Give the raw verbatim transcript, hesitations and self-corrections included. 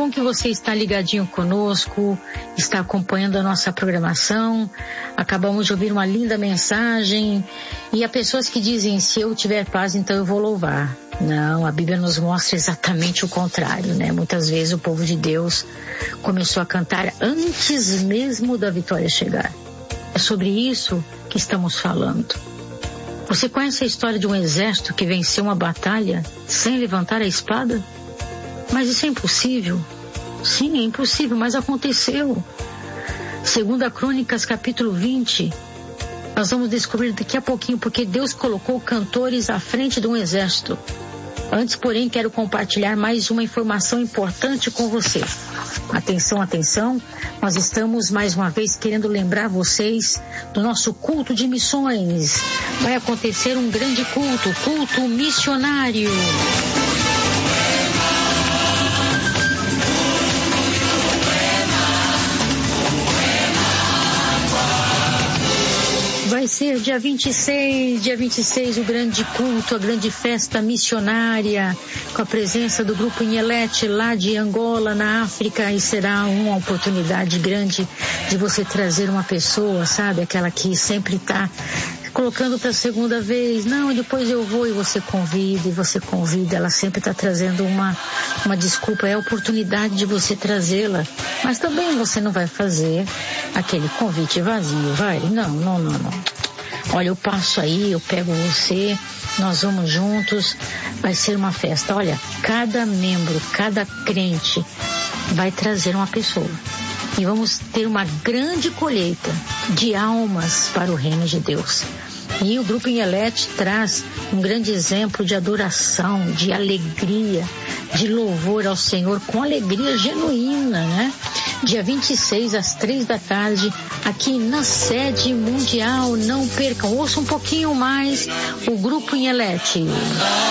bom que você está ligadinho conosco, está acompanhando a nossa programação. Acabamos de ouvir uma linda mensagem. E há pessoas que dizem, se eu tiver paz, então eu vou louvar. Não, a Bíblia nos mostra exatamente o contrário, né? Muitas vezes o povo de Deus começou a cantar antes mesmo da vitória chegar. É sobre isso que estamos falando. Você conhece a história de um exército que venceu uma batalha sem levantar a espada? Mas isso é impossível. Sim, é impossível, mas aconteceu. Segunda Crônicas, capítulo vinte, nós vamos descobrir daqui a pouquinho porque Deus colocou cantores à frente de um exército. Antes, porém, quero compartilhar mais uma informação importante com você. Atenção, atenção, nós estamos mais uma vez querendo lembrar vocês do nosso culto de missões. Vai acontecer um grande culto, culto missionário. Vai ser dia vinte e seis, dia vinte e seis, o grande culto, a grande festa missionária, com a presença do grupo Inhelete lá de Angola, na África, e será uma oportunidade grande de você trazer uma pessoa, sabe, aquela que sempre está colocando para a segunda vez, não, depois eu vou, e você convida, e você convida, ela sempre está trazendo uma, uma desculpa, é a oportunidade de você trazê-la, mas também você não vai fazer aquele convite vazio, vai? Não, não, não, não. Olha, eu passo aí, eu pego você, nós vamos juntos, vai ser uma festa. Olha, cada membro, cada crente vai trazer uma pessoa. E vamos ter uma grande colheita de almas para o reino de Deus. E o Grupo Inhelete traz um grande exemplo de adoração, de alegria, de louvor ao Senhor, com alegria genuína, né? Dia vinte e seis, às três da tarde, aqui na sede mundial. Não percam, ouça um pouquinho mais o Grupo Inhelete.